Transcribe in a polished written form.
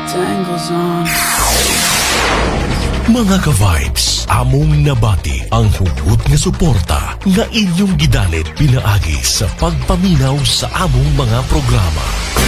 tangles on. Mga ka-vibes, among nabati ang hugot nga suporta nga inyong gidalit pinaagi sa pagpaminaw sa among mga programa.